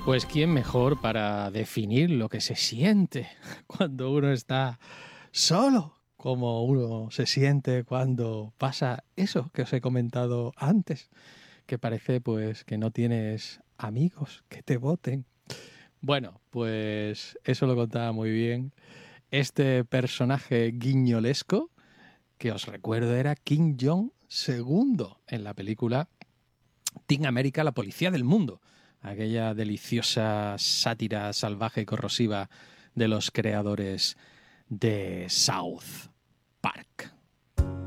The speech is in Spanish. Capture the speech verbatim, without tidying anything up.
Pues quién mejor para definir lo que se siente cuando uno está solo, como uno se siente cuando pasa eso que os he comentado antes, que parece pues que no tienes amigos que te voten. Bueno, pues eso lo contaba muy bien este personaje guiñolesco, que os recuerdo era Kim Jong segundo en la película Team America, la policía del mundo, aquella deliciosa sátira salvaje y corrosiva de los creadores de South Park.